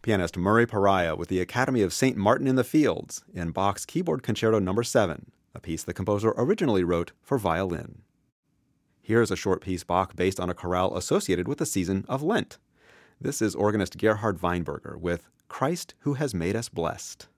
pianist Murray Pariah with the Academy of St. Martin in the Fields in Bach's Keyboard Concerto No. 7, a piece the composer originally wrote for violin. Here's a short piece Bach based on a chorale associated with the season of Lent. This is organist Gerhard Weinberger with Christ Who Has Made Us Blessed.